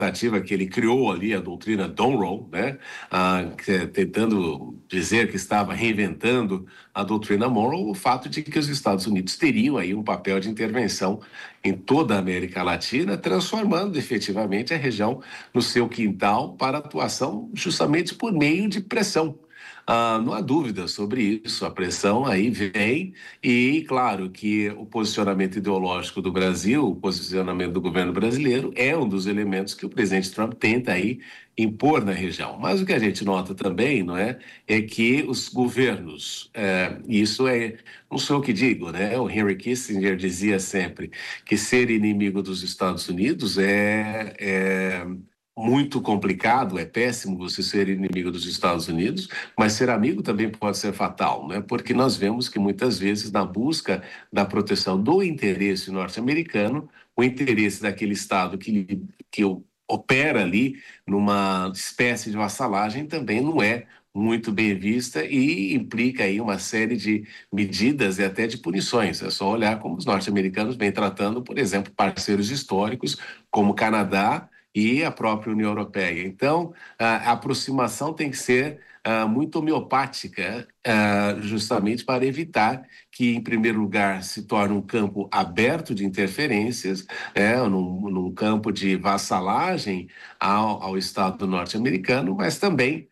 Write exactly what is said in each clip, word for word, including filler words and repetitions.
narrativa que ele criou ali, a doutrina Monroe, né? Ah, que, tentando dizer que estava reinventando a doutrina Monroe, o fato de que os Estados Unidos teriam aí um papel de intervenção em toda a América Latina, transformando efetivamente a região no seu quintal para atuação justamente por meio de pressão. Ah, não há dúvida sobre isso, a pressão aí vem e, claro, que o posicionamento ideológico do Brasil, o posicionamento do governo brasileiro é um dos elementos que o presidente Trump tenta aí impor na região. Mas o que a gente nota também, não é, é que os governos, é, isso é, não sou eu que digo, né, o Henry Kissinger dizia sempre que ser inimigo dos Estados Unidos é... é muito complicado, é péssimo você ser inimigo dos Estados Unidos, mas ser amigo também pode ser fatal, né? Porque nós vemos que muitas vezes na busca da proteção do interesse norte-americano, o interesse daquele Estado que, que opera ali numa espécie de vassalagem também não é muito bem vista e implica aí uma série de medidas e até de punições. É só olhar como os norte-americanos vêm tratando, por exemplo, parceiros históricos como o Canadá e a própria União Europeia. Então, a aproximação tem que ser uh, muito homeopática, uh, justamente para evitar que, em primeiro lugar, se torne um campo aberto de interferências, é, num, num campo de vassalagem ao, ao Estado norte-americano, mas também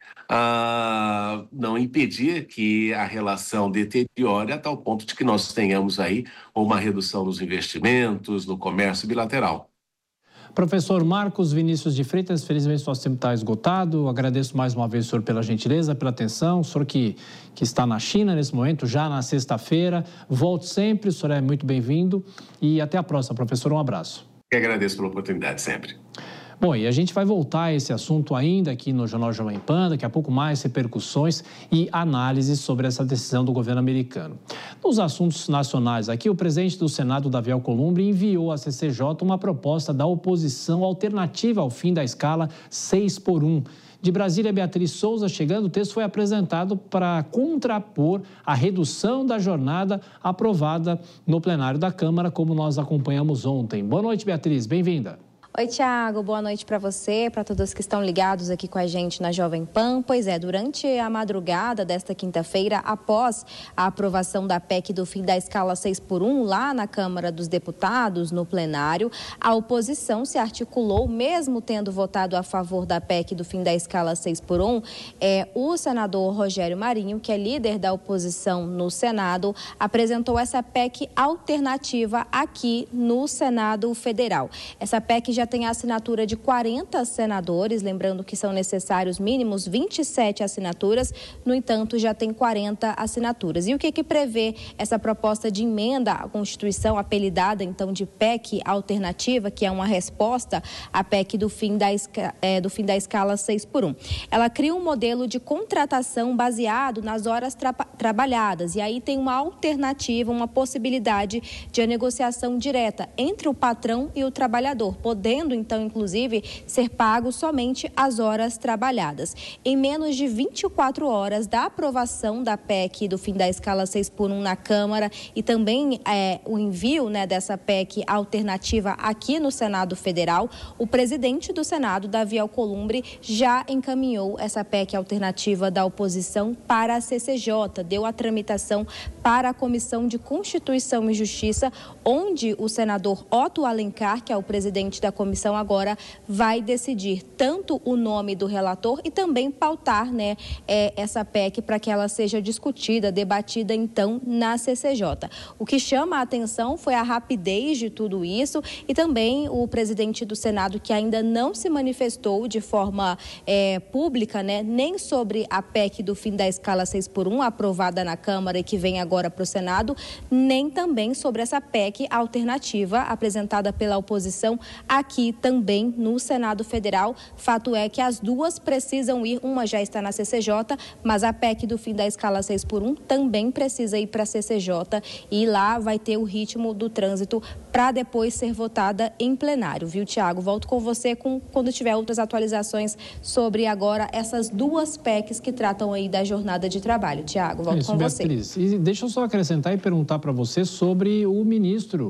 uh, não impedir que a relação deteriore a tal ponto de que nós tenhamos aí uma redução nos investimentos, no comércio bilateral. Professor Marcos Vinícius de Freitas, felizmente nosso tempo está esgotado. Agradeço mais uma vez o senhor pela gentileza, pela atenção. O senhor que, que está na China nesse momento, já na sexta-feira. Volte sempre, o senhor é muito bem-vindo. E até a próxima, professor. Um abraço. Eu agradeço pela oportunidade sempre. Bom, e a gente vai voltar a esse assunto ainda aqui no Jornal Jovem Pan, daqui a pouco mais repercussões e análises sobre essa decisão do governo americano. Nos assuntos nacionais aqui, o presidente do Senado, Davi Alcolumbre, enviou à C C J uma proposta da oposição alternativa ao fim da escala seis por um. De Brasília, Beatriz Souza chegando, o texto foi apresentado para contrapor a redução da jornada aprovada no plenário da Câmara, como nós acompanhamos ontem. Boa noite, Beatriz, bem-vinda. Oi, Tiago, boa noite para você, para todos que estão ligados aqui com a gente na Jovem Pan. Pois é, durante a madrugada desta quinta-feira, após a aprovação da P E C do fim da escala seis por um, lá na Câmara dos Deputados, no plenário, a oposição se articulou, mesmo tendo votado a favor da P E C do fim da escala seis por um, é, o senador Rogério Marinho, que é líder da oposição no Senado, apresentou essa P E C alternativa aqui no Senado Federal. Essa P E C já tem a assinatura de quarenta senadores, lembrando que são necessários mínimos vinte e sete assinaturas, no entanto, já tem quarenta assinaturas. E o que que prevê essa proposta de emenda à Constituição, apelidada então de P E C alternativa, que é uma resposta à P E C do fim da, esca, é, do fim da escala seis por um? Ela cria um modelo de contratação baseado nas horas tra trabalhadas, e aí tem uma alternativa, uma possibilidade de a negociação direta entre o patrão e o trabalhador, podendo então, inclusive, ser pago somente as horas trabalhadas. Em menos de vinte e quatro horas da aprovação da P E C do fim da escala seis por um na Câmara e também é, o envio, né, dessa P E C alternativa aqui no Senado Federal, o presidente do Senado, Davi Alcolumbre, já encaminhou essa P E C alternativa da oposição para a C C J, deu a tramitação para a Comissão de Constituição e Justiça, onde o senador Otto Alencar, que é o presidente da comissão, agora vai decidir tanto o nome do relator e também pautar, né, é, essa P E C para que ela seja discutida, debatida então na C C J. O que chama a atenção foi a rapidez de tudo isso e também o presidente do Senado, que ainda não se manifestou de forma é, pública, né, nem sobre a P E C do fim da escala seis por um, aprovada na Câmara e que vem agora para o Senado, nem também sobre essa P E C alternativa apresentada pela oposição aqui também no Senado Federal. Fato é que as duas precisam ir, uma já está na C C J, mas a P E C do fim da escala seis por um também precisa ir para a C C J e lá vai ter o ritmo do trânsito para depois ser votada em plenário, viu, Tiago? Volto com você com, quando tiver outras atualizações sobre agora essas duas P E Cs que tratam aí da jornada de trabalho. Tiago, volto Isso, com Beatriz. você. E deixa eu só acrescentar e perguntar para você sobre o ministro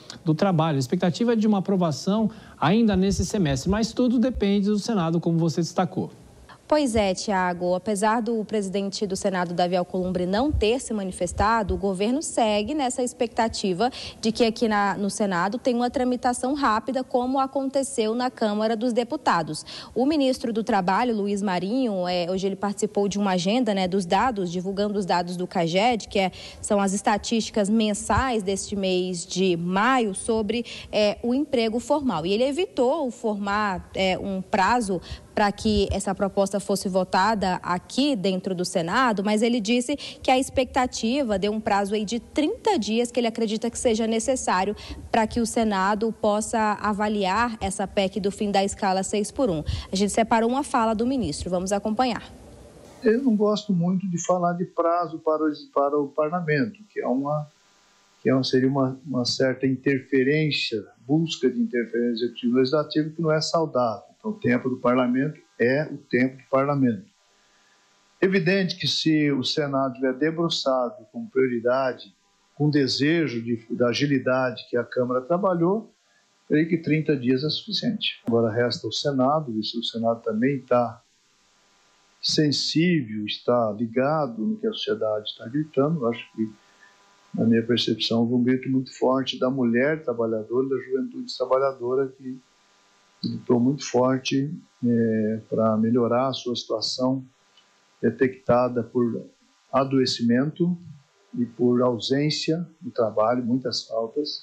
do Trabalho. A expectativa é de uma aprovação ainda nesse semestre, mas tudo depende do Senado, como você destacou. Pois é, Tiago, apesar do presidente do Senado, Davi Alcolumbre, não ter se manifestado, o governo segue nessa expectativa de que aqui na, no Senado tem uma tramitação rápida, como aconteceu na Câmara dos Deputados. O ministro do Trabalho, Luiz Marinho, é, hoje ele participou de uma agenda, né, dos dados, divulgando os dados do CAGED, que é, são as estatísticas mensais deste mês de maio sobre é, o emprego formal. E ele evitou formar é, um prazo para que essa proposta fosse votada aqui dentro do Senado, mas ele disse que a expectativa deu um prazo aí de trinta dias que ele acredita que seja necessário para que o Senado possa avaliar essa P E C do fim da escala seis por um. A gente separou uma fala do ministro, vamos acompanhar. Eu não gosto muito de falar de prazo para o, para o parlamento, que é uma, que é, seria uma, uma certa interferência, busca de interferência executiva-legislativa que não é saudável. Então, o tempo do parlamento é o tempo do parlamento. Evidente que se o Senado tiver debruçado com prioridade, com desejo de, da agilidade que a Câmara trabalhou, creio que trinta dias é suficiente. Agora resta o Senado, e se o Senado também está sensível, está ligado no que a sociedade está gritando, eu acho que, na minha percepção, houve um grito muito forte da mulher trabalhadora, da juventude trabalhadora, que gritou muito forte é, para melhorar a sua situação detectada por adoecimento e por ausência de trabalho, muitas faltas.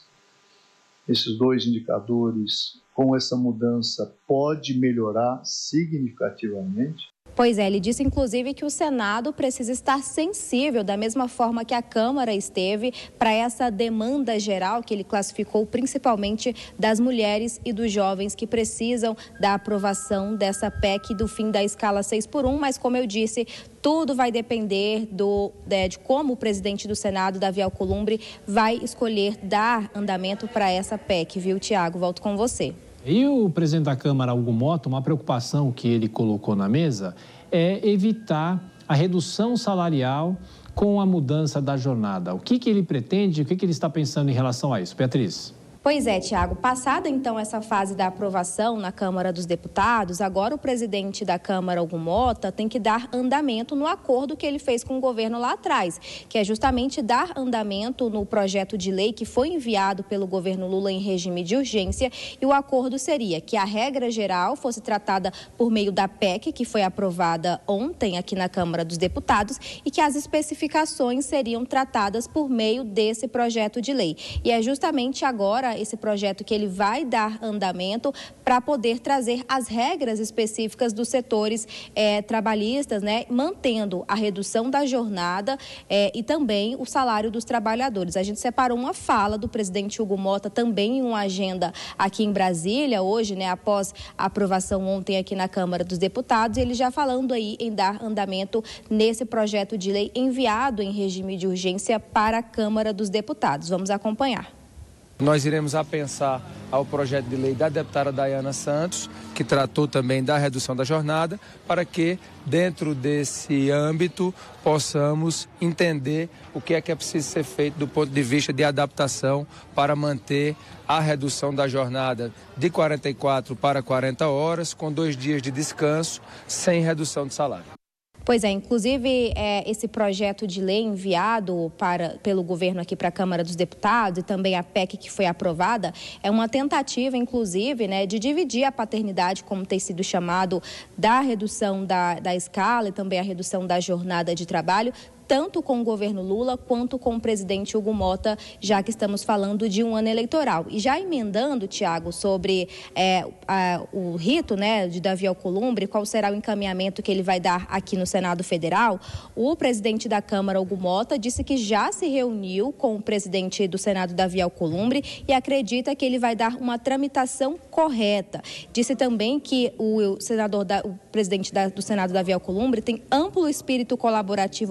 Esses dois indicadores, com essa mudança, pode melhorar significativamente. Pois é, ele disse inclusive que o Senado precisa estar sensível, da mesma forma que a Câmara esteve, para essa demanda geral que ele classificou principalmente das mulheres e dos jovens que precisam da aprovação dessa P E C do fim da escala seis por um, mas como eu disse, tudo vai depender do, de, de como o presidente do Senado, Davi Alcolumbre, vai escolher dar andamento para essa P E C, viu, Tiago? Volto com você. E o presidente da Câmara, Hugo Mota, uma preocupação que ele colocou na mesa é evitar a redução salarial com a mudança da jornada. O que, que ele pretende, o que, que ele está pensando em relação a isso? Beatriz. Pois é, Tiago, passada então essa fase da aprovação na Câmara dos Deputados, agora o presidente da Câmara, Hugo Mota, tem que dar andamento no acordo que ele fez com o governo lá atrás, que é justamente dar andamento no projeto de lei que foi enviado pelo governo Lula em regime de urgência, e o acordo seria que a regra geral fosse tratada por meio da P E C, que foi aprovada ontem aqui na Câmara dos Deputados, e que as especificações seriam tratadas por meio desse projeto de lei. E é justamente agora esse projeto que ele vai dar andamento para poder trazer as regras específicas dos setores é, trabalhistas, né, mantendo a redução da jornada é, e também o salário dos trabalhadores. A gente separou uma fala do presidente Hugo Mota também em uma agenda aqui em Brasília, hoje, né, após a aprovação ontem aqui na Câmara dos Deputados, ele já falando aí em dar andamento nesse projeto de lei enviado em regime de urgência para a Câmara dos Deputados. Vamos acompanhar. Nós iremos apensar ao projeto de lei da deputada Dayana Santos, que tratou também da redução da jornada, para que, dentro desse âmbito, possamos entender o que é que é preciso ser feito do ponto de vista de adaptação para manter a redução da jornada de quarenta e quatro para quarenta horas, com dois dias de descanso, sem redução de salário. Pois é, inclusive é, esse projeto de lei enviado para, pelo governo aqui para a Câmara dos Deputados e também a P E C que foi aprovada é uma tentativa, inclusive, né, de dividir a paternidade, como tem sido chamado, da redução da, da escala e também a redução da jornada de trabalho, tanto com o governo Lula quanto com o presidente Hugo Mota, já que estamos falando de um ano eleitoral. E já emendando, Tiago, sobre é, a, o rito, né, de Davi Alcolumbre, qual será o encaminhamento que ele vai dar aqui no Senado Federal, o presidente da Câmara, Hugo Mota, disse que já se reuniu com o presidente do Senado, Davi Alcolumbre, e acredita que ele vai dar uma tramitação correta. Disse também que o senador, da, o presidente da, do Senado, Davi Alcolumbre, tem amplo espírito colaborativo para a P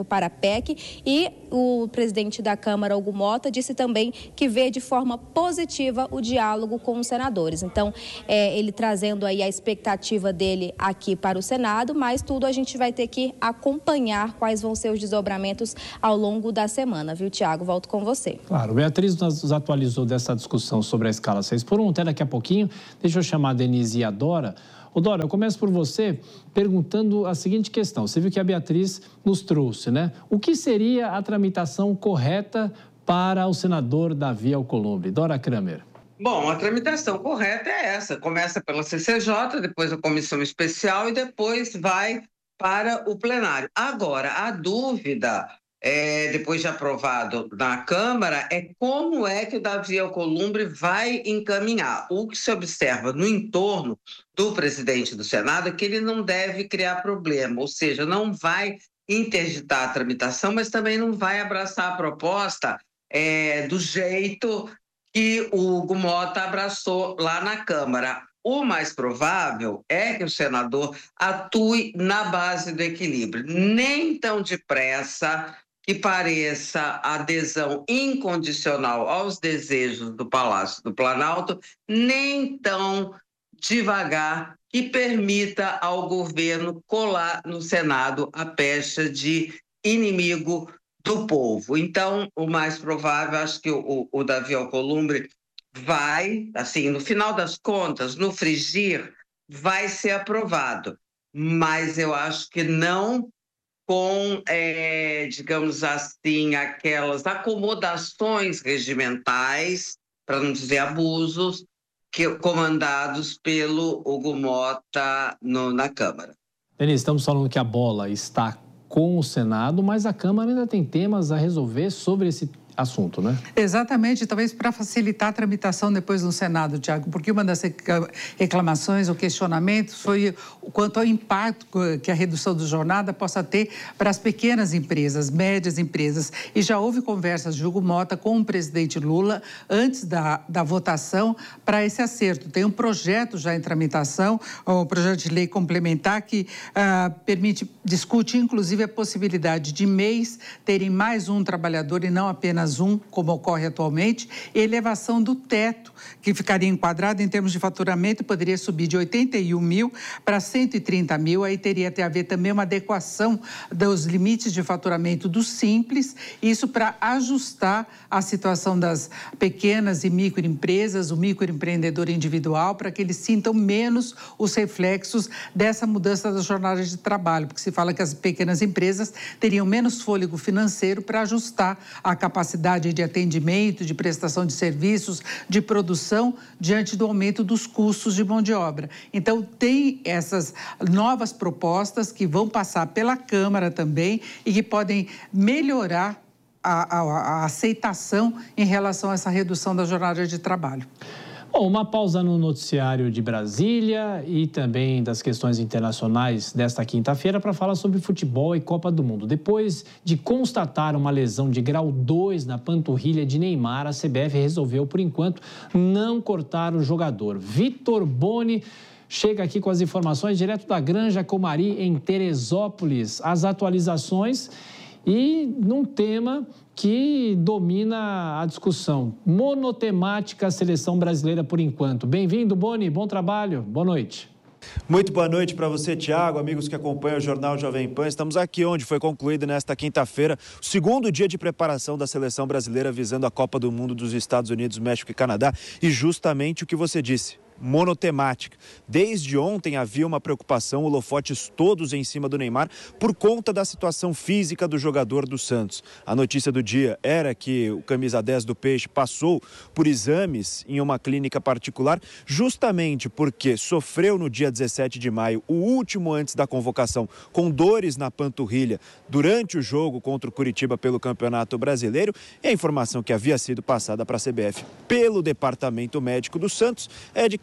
P E C, e o presidente da Câmara, Hugo Mota, disse também que vê de forma positiva o diálogo com os senadores. Então, é, ele trazendo aí a expectativa dele aqui para o Senado, mas tudo a gente vai ter que acompanhar quais vão ser os desdobramentos ao longo da semana, viu, Tiago? Volto com você. Claro, Beatriz nos atualizou dessa discussão sobre a escala seis por um, até daqui a pouquinho. Deixa eu chamar a Denise e a Dora. Ô, Dora, eu começo por você perguntando a seguinte questão. Você viu que a Beatriz nos trouxe, né? O que seria a tramitação correta para o senador Davi Alcolumbre? Dora Kramer. Bom, a tramitação correta é essa. Começa pela C C J, depois a comissão especial e depois vai para o plenário. Agora, a dúvida, é, depois de aprovado na Câmara, é como é que o Davi Alcolumbre vai encaminhar. O que se observa no entorno do presidente do Senado é que ele não deve criar problema, ou seja, não vai interditar a tramitação, mas também não vai abraçar a proposta é, do jeito que o Hugo Mota abraçou lá na Câmara. O mais provável é que o senador atue na base do equilíbrio, nem tão depressa que pareça adesão incondicional aos desejos do Palácio do Planalto, nem tão devagar que permita ao governo colar no Senado a pecha de inimigo do povo. Então, o mais provável, acho que o, o Davi Alcolumbre vai, assim, no final das contas, no frigir, vai ser aprovado. Mas eu acho que não com, é, digamos assim, aquelas acomodações regimentais, para não dizer abusos, que, comandados pelo Hugo Mota no, na Câmara. Denise, estamos falando que a bola está com o Senado, mas a Câmara ainda tem temas a resolver sobre esse assunto, né? Exatamente, talvez para facilitar a tramitação depois no Senado, Tiago, porque uma das reclamações ou questionamentos foi o quanto ao impacto que a redução da jornada possa ter para as pequenas empresas, médias empresas. E já houve conversas de Hugo Mota com o presidente Lula antes da, da votação para esse acerto. Tem um projeto já em tramitação, um projeto de lei complementar que uh, permite, discute inclusive a possibilidade de M E Is terem mais um trabalhador e não apenas um, como ocorre atualmente, e elevação do teto, que ficaria enquadrado em termos de faturamento, poderia subir de oitenta e um mil para cento e trinta mil, aí teria que haver também uma adequação dos limites de faturamento do Simples, isso para ajustar a situação das pequenas e microempresas, o microempreendedor individual, para que eles sintam menos os reflexos dessa mudança da jornada de trabalho, porque se fala que as pequenas empresas teriam menos fôlego financeiro para ajustar a capacidade de atendimento, de prestação de serviços, de produção, diante do aumento dos custos de mão de obra. Então, tem essas novas propostas que vão passar pela Câmara também e que podem melhorar a, a, a aceitação em relação a essa redução da jornada de trabalho. Bom, uma pausa no noticiário de Brasília e também das questões internacionais desta quinta-feira para falar sobre futebol e Copa do Mundo. Depois de constatar uma lesão de grau dois na panturrilha de Neymar, a C B F resolveu, por enquanto, não cortar o jogador. Vitor Boni chega aqui com as informações direto da Granja Comari, em Teresópolis. As atualizações e num tema que domina a discussão. Monotemática seleção brasileira por enquanto. Bem-vindo, Boni. Bom trabalho. Boa noite. Muito boa noite para você, Tiago, amigos que acompanham o Jornal Jovem Pan. Estamos aqui onde foi concluído nesta quinta-feira o segundo dia de preparação da seleção brasileira visando a Copa do Mundo dos Estados Unidos, México e Canadá. E justamente o que você disse, monotemática. Desde ontem havia uma preocupação, holofotes todos em cima do Neymar por conta da situação física do jogador do Santos. A notícia do dia era que o camisa dez do Peixe passou por exames em uma clínica particular justamente porque sofreu no dia dezessete de maio, o último antes da convocação, com dores na panturrilha durante o jogo contra o Curitiba pelo Campeonato Brasileiro, e a informação que havia sido passada para a C B F pelo Departamento Médico do Santos é de que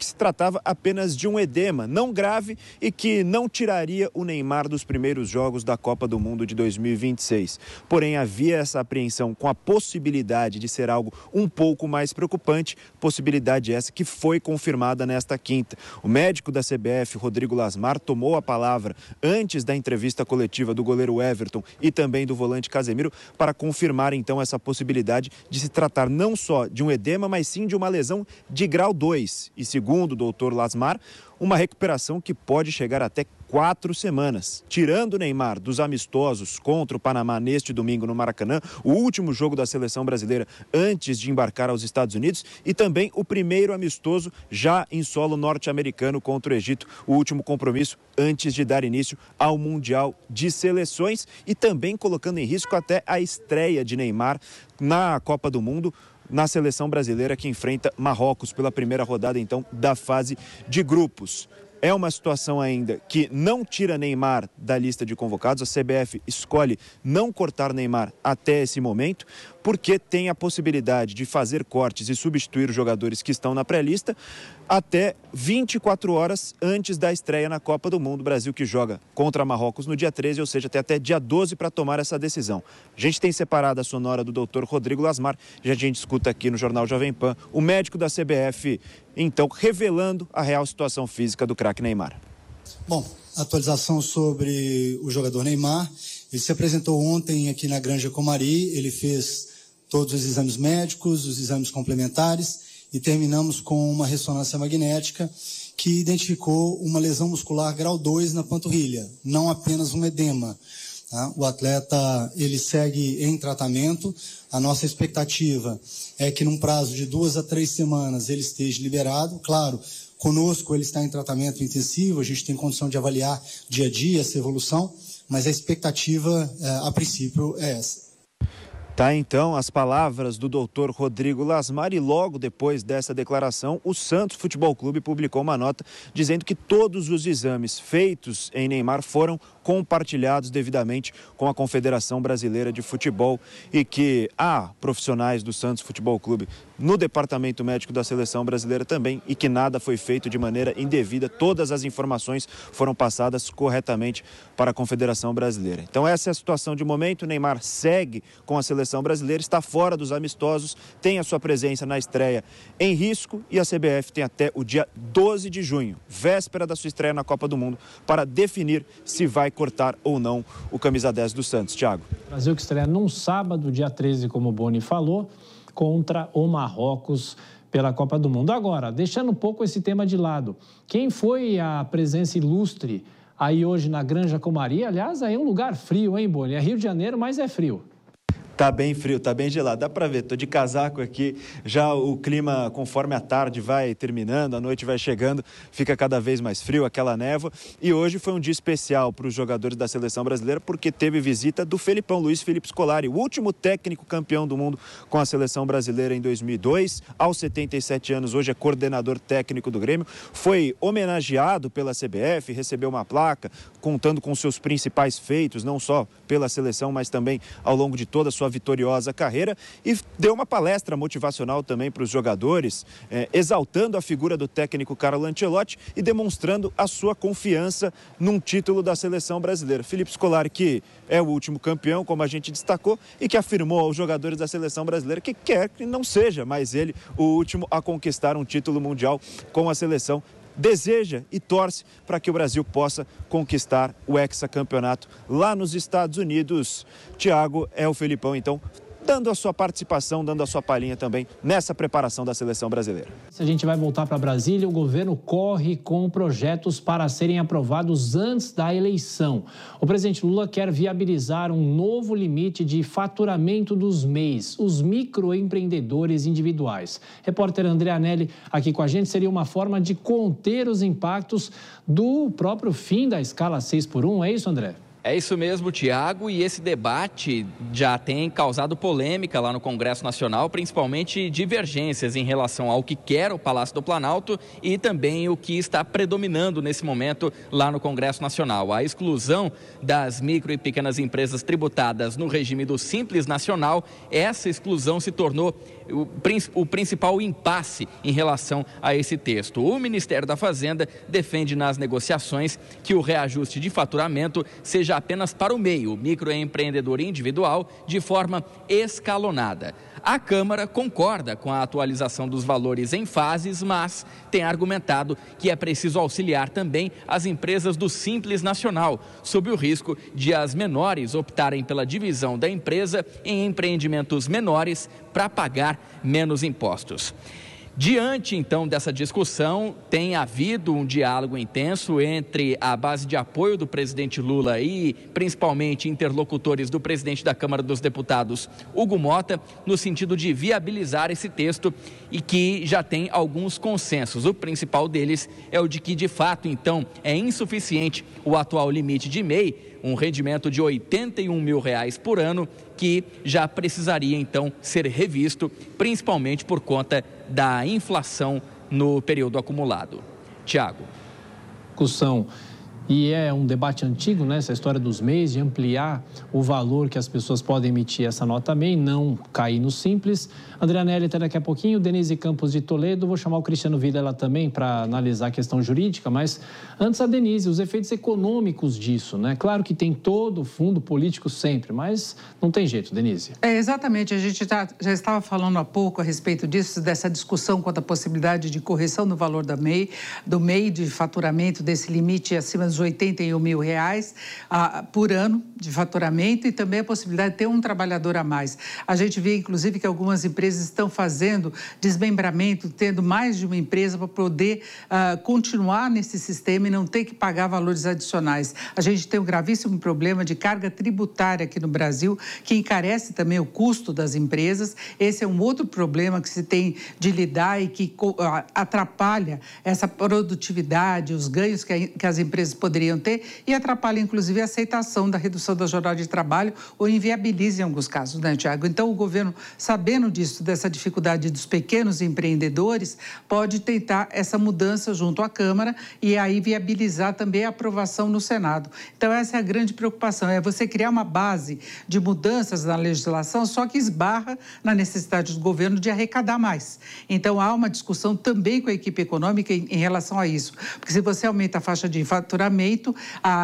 que se tratava apenas de um edema não grave e que não tiraria o Neymar dos primeiros jogos da Copa do Mundo de dois mil e vinte e seis. Porém, havia essa apreensão com a possibilidade de ser algo um pouco mais preocupante, possibilidade essa que foi confirmada nesta quinta. O médico da C B F, Rodrigo Lasmar, tomou a palavra antes da entrevista coletiva do goleiro Everton e também do volante Casemiro para confirmar então essa possibilidade de se tratar não só de um edema, mas sim de uma lesão de grau dois. E segundo o doutor Lasmar, uma recuperação que pode chegar até quatro semanas. Tirando o Neymar dos amistosos contra o Panamá neste domingo no Maracanã, o último jogo da seleção brasileira antes de embarcar aos Estados Unidos e também o primeiro amistoso já em solo norte-americano contra o Egito, o último compromisso antes de dar início ao Mundial de Seleções e também colocando em risco até a estreia de Neymar na Copa do Mundo, na seleção brasileira que enfrenta Marrocos pela primeira rodada, então, da fase de grupos. É uma situação ainda que não tira Neymar da lista de convocados. A C B F escolhe não cortar Neymar até esse momento, porque tem a possibilidade de fazer cortes e substituir os jogadores que estão na pré-lista até vinte e quatro horas antes da estreia na Copa do Mundo. Brasil que joga contra Marrocos no dia treze, ou seja, tem até dia doze para tomar essa decisão. A gente tem separado a sonora do doutor Rodrigo Lasmar, já a gente escuta aqui no Jornal Jovem Pan, o médico da C B F, então, revelando a real situação física do craque Neymar. Bom, atualização sobre o jogador Neymar. Ele se apresentou ontem aqui na Granja Comari, ele fez todos os exames médicos, os exames complementares e terminamos com uma ressonância magnética que identificou uma lesão muscular grau dois na panturrilha, não apenas um edema. Tá? O atleta ele segue em tratamento. A nossa expectativa é que num prazo de duas a três semanas ele esteja liberado. Claro, conosco ele está em tratamento intensivo, a gente tem condição de avaliar dia a dia essa evolução, mas a expectativa, a princípio, é essa. Tá, então, as palavras do doutor Rodrigo Lasmar e logo depois dessa declaração, o Santos Futebol Clube publicou uma nota dizendo que todos os exames feitos em Neymar foram compartilhados devidamente com a Confederação Brasileira de Futebol e que há profissionais do Santos Futebol Clube no departamento médico da seleção brasileira também e que nada foi feito de maneira indevida. Todas as informações foram passadas corretamente para a Confederação Brasileira. Então essa é a situação de momento. O Neymar segue com a seleção brasileira, está fora dos amistosos, tem a sua presença na estreia em risco e a C B F tem até o dia doze de junho, véspera da sua estreia na Copa do Mundo, para definir se vai cortar ou não o camisa dez do Santos. Thiago. O Brasil que estreia num sábado, dia treze, como o Boni falou, contra o Marrocos pela Copa do Mundo. Agora, deixando um pouco esse tema de lado, quem foi a presença ilustre aí hoje na Granja Comari? Aliás, aí é um lugar frio, hein, Boni? É Rio de Janeiro, mas é frio. Tá bem frio, tá bem gelado, dá para ver, tô de casaco aqui, já o clima conforme a tarde vai terminando, a noite vai chegando, fica cada vez mais frio, aquela névoa, e hoje foi um dia especial para os jogadores da seleção brasileira porque teve visita do Felipão, Luiz Felipe Scolari, o último técnico campeão do mundo com a seleção brasileira em dois mil e dois, aos setenta e sete anos, hoje é coordenador técnico do Grêmio, foi homenageado pela C B F, recebeu uma placa contando com seus principais feitos, não só pela seleção, mas também ao longo de toda a sua vitoriosa carreira e deu uma palestra motivacional também para os jogadores, eh, exaltando a figura do técnico Carlo Ancelotti e demonstrando a sua confiança num título da seleção brasileira. Felipe Scolari, que é o último campeão, como a gente destacou, e que afirmou aos jogadores da seleção brasileira que quer que não seja mais ele o último a conquistar um título mundial com a seleção. Deseja e torce para que o Brasil possa conquistar o hexacampeonato lá nos Estados Unidos. Thiago, é o Felipão, então, dando a sua participação, dando a sua palhinha também nessa preparação da seleção brasileira. Se a gente vai voltar para Brasília, o governo corre com projetos para serem aprovados antes da eleição. O presidente Lula quer viabilizar um novo limite de faturamento dos M E Is, os microempreendedores individuais. Repórter André Anelli aqui com a gente, seria uma forma de conter os impactos do próprio fim da escala seis por um, é isso, André? É isso mesmo, Tiago, e esse debate já tem causado polêmica lá no Congresso Nacional, principalmente divergências em relação ao que quer o Palácio do Planalto e também o que está predominando nesse momento lá no Congresso Nacional. A exclusão das micro e pequenas empresas tributadas no regime do Simples Nacional, essa exclusão se tornou o, o principal impasse em relação a esse texto. O Ministério da Fazenda defende nas negociações que o reajuste de faturamento seja apenas para o meio, o microempreendedor individual, de forma escalonada. A Câmara concorda com a atualização dos valores em fases, mas tem argumentado que é preciso auxiliar também as empresas do Simples Nacional, sob o risco de as menores optarem pela divisão da empresa em empreendimentos menores para pagar menos impostos. Diante, então, dessa discussão, tem havido um diálogo intenso entre a base de apoio do presidente Lula e, principalmente, interlocutores do presidente da Câmara dos Deputados, Hugo Mota, no sentido de viabilizar esse texto e que já tem alguns consensos. O principal deles é o de que, de fato, então, é insuficiente o atual limite de M E I, um rendimento de oitenta e um mil reais por ano, que já precisaria, então, ser revisto, principalmente por conta da inflação no período acumulado. Tiago. Discussão. E é um debate antigo, né? Essa história dos M E Is, de ampliar o valor que as pessoas podem emitir essa nota M E I, não cair no Simples. André Nelly até daqui a pouquinho, Denise Campos de Toledo, vou chamar o Cristiano Vilela também para analisar a questão jurídica, mas antes a Denise, os efeitos econômicos disso, né? Claro que tem todo o fundo político sempre, mas não tem jeito, Denise. É, exatamente, a gente já, já estava falando há pouco a respeito disso, dessa discussão quanto à possibilidade de correção do valor da M E I, do M E I de faturamento, desse limite acima dos oitenta e um mil reais ah, por ano de faturamento, e também a possibilidade de ter um trabalhador a mais. A gente vê, inclusive, que algumas empresas estão fazendo desmembramento, tendo mais de uma empresa para poder ah, continuar nesse sistema e não ter que pagar valores adicionais. A gente tem um gravíssimo problema de carga tributária aqui no Brasil, que encarece também o custo das empresas. Esse é um outro problema que se tem de lidar e que atrapalha essa produtividade, os ganhos que, a, que as empresas poderiam ter, e atrapalha, inclusive, a aceitação da redução da jornada de trabalho ou inviabiliza em alguns casos, né, Tiago? Então, o governo, sabendo disso, dessa dificuldade dos pequenos empreendedores, pode tentar essa mudança junto à Câmara e aí viabilizar também a aprovação no Senado. Então, essa é a grande preocupação, é você criar uma base de mudanças na legislação, só que esbarra na necessidade do governo de arrecadar mais. Então, há uma discussão também com a equipe econômica em, em relação a isso, porque se você aumenta a faixa de faturamento,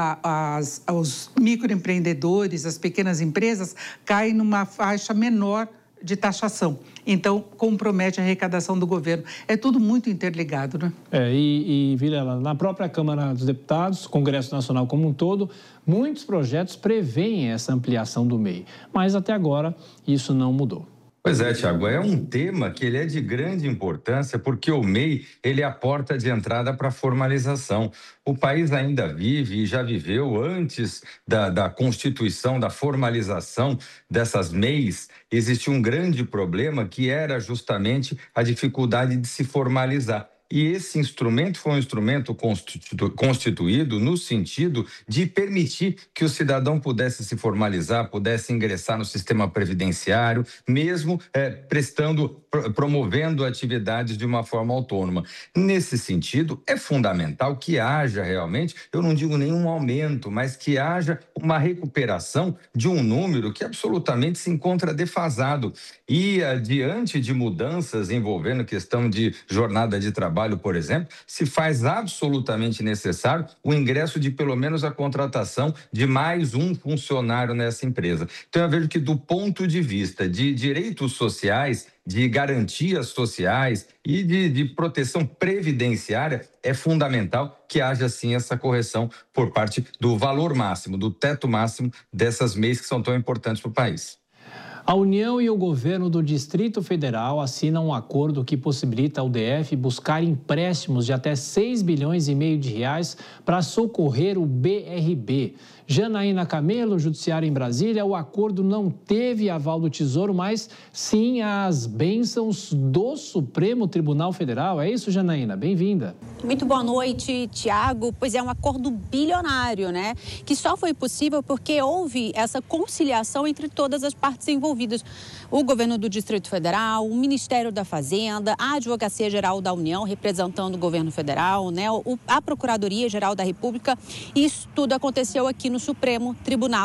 a, as, os microempreendedores, as pequenas empresas caem numa faixa menor de taxação. Então, compromete a arrecadação do governo. É tudo muito interligado, né? É, e, e Vilela, na própria Câmara dos Deputados, Congresso Nacional como um todo, muitos projetos prevêem essa ampliação do M E I, mas até agora isso não mudou. Pois é, Tiago, é um tema que ele é de grande importância porque o M E I ele é a porta de entrada para a formalização. O país ainda vive e já viveu antes da, da constituição, da formalização dessas M E Is, existia um grande problema que era justamente a dificuldade de se formalizar. E esse instrumento foi um instrumento constitu- constituído no sentido de permitir que o cidadão pudesse se formalizar, pudesse ingressar no sistema previdenciário, mesmo é, prestando, pro- promovendo atividades de uma forma autônoma. Nesse sentido, é fundamental que haja realmente, eu não digo nenhum aumento, mas que haja uma recuperação de um número que absolutamente se encontra defasado. E, diante de mudanças envolvendo questão de jornada de trabalho, por exemplo, se faz absolutamente necessário o ingresso de pelo menos a contratação de mais um funcionário nessa empresa. Então, eu vejo que do ponto de vista de direitos sociais, de garantias sociais e de, de proteção previdenciária, é fundamental que haja, sim, essa correção por parte do valor máximo, do teto máximo dessas M E Is que são tão importantes para o país. A União e o governo do Distrito Federal assinam um acordo que possibilita ao D F buscar empréstimos de até seis bilhões e meio de reais para socorrer o B R B. Janaína Camelo, Judiciário em Brasília, o acordo não teve aval do Tesouro, mas sim as bênçãos do Supremo Tribunal Federal. É isso, Janaína? Bem-vinda. Muito boa noite, Tiago. Pois é, um acordo bilionário, né? Que só foi possível porque houve essa conciliação entre todas as partes envolvidas. O governo do Distrito Federal, o Ministério da Fazenda, a Advocacia Geral da União, representando o governo federal, né? a Procuradoria Geral da República. Isso tudo aconteceu aqui no Supremo Tribunal